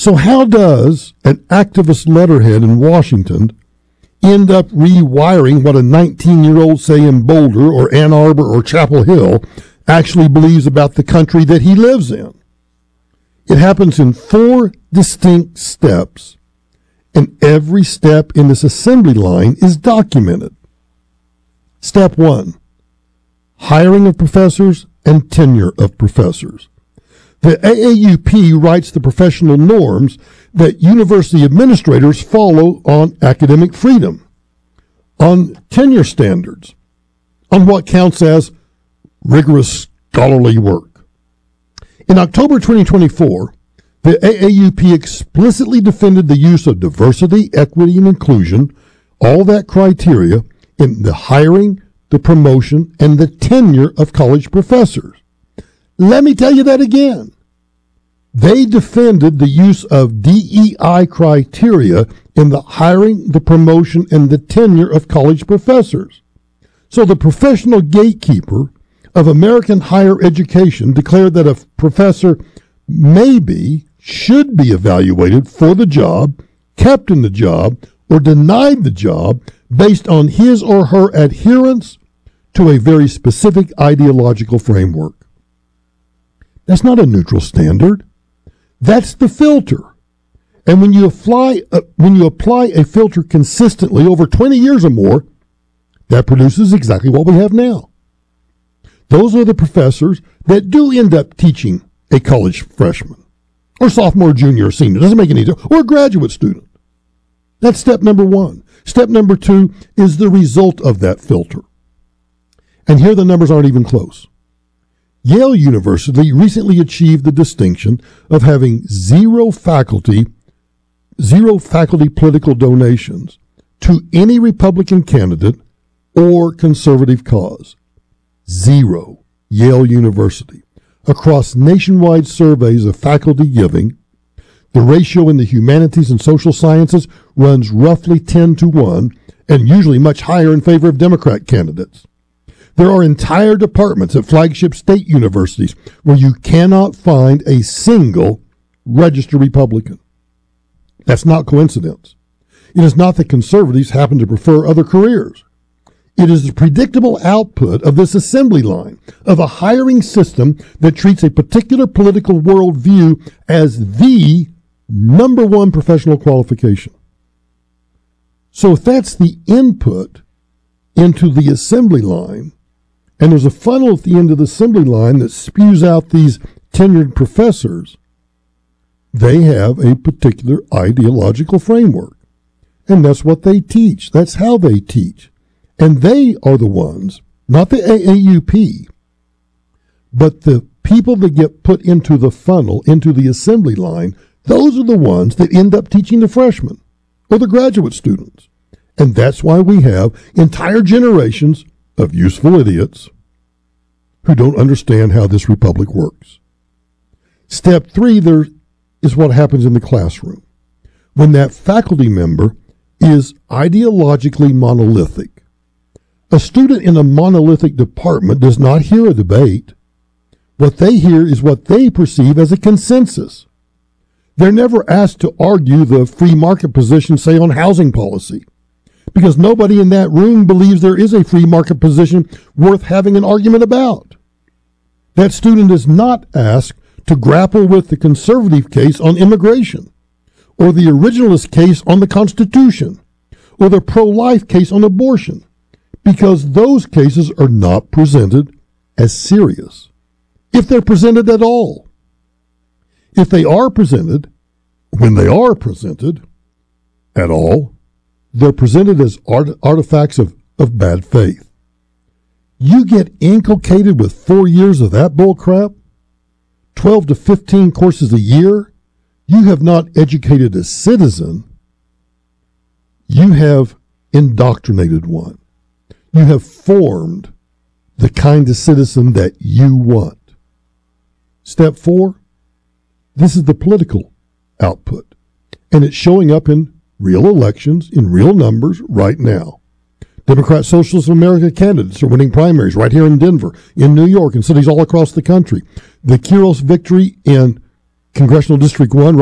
So how does an activist letterhead in Washington end up rewiring what a 19-year-old, say, in Boulder or Ann Arbor or Chapel Hill actually believes about the country that he lives in? It happens in 4 distinct steps, and every step in this assembly line is documented. Step 1, hiring of professors and tenure of professors. The AAUP writes the professional norms that university administrators follow on academic freedom, on tenure standards, on what counts as rigorous scholarly work. In October 2024, the AAUP explicitly defended the use of diversity, equity, and inclusion, all that criteria, in the hiring, the promotion, and the tenure of college professors. Let me tell you that again. They defended the use of DEI criteria in the hiring, the promotion, and the tenure of college professors. So the professional gatekeeper of American higher education declared that a professor should be evaluated for the job, kept in the job, or denied the job based on his or her adherence to a very specific ideological framework. That's not a neutral standard. That's the filter. And when you apply a filter consistently over 20 years or more, that produces exactly what we have now. Those are the professors that do end up teaching a college freshman or sophomore, junior, or senior, doesn't make any difference, or a graduate student. That's step number 1. Step number 2 is the result of that filter. And here the numbers aren't even close. Yale University recently achieved the distinction of having zero faculty political donations to any Republican candidate or conservative cause. Zero. Yale University. Across nationwide surveys of faculty giving, the ratio in the humanities and social sciences runs roughly 10-1, and usually much higher in favor of Democrat candidates. There are entire departments at flagship state universities where you cannot find a single registered Republican. That's not coincidence. It is not that conservatives happen to prefer other careers. It is the predictable output of this assembly line, of a hiring system that treats a particular political worldview as the number 1 professional qualification. So if that's the input into the assembly line, and there's a funnel at the end of the assembly line that spews out these tenured professors, they have a particular ideological framework. And that's what they teach. That's how they teach. And they are the ones, not the AAUP, but the people that get put into the funnel, into the assembly line, those are the ones that end up teaching the freshmen or the graduate students. And that's why we have entire generations of useful idiots who don't understand how this republic works. Step 3 there is what happens in the classroom when that faculty member is ideologically monolithic. A student in a monolithic department does not hear a debate. What they hear is what they perceive as a consensus. They're never asked to argue the free market position, say, on housing policy, because nobody in that room believes there is a free market position worth having an argument about. That student is not asked to grapple with the conservative case on immigration, or the originalist case on the Constitution, or the pro-life case on abortion, because those cases are not presented as serious, if they're presented at all. If they are presented, when they are presented at all, they're presented as artifacts of bad faith. You get inculcated with 4 years of that bull crap, 12 to 15 courses a year. You have not educated a citizen. You have indoctrinated one. You have formed the kind of citizen that you want. Step 4, this is the political output, and it's showing up in real elections, in real numbers right now. Democrat Socialist of America candidates are winning primaries right here in Denver, in New York, and cities all across the country. The Quiros victory in Congressional District 1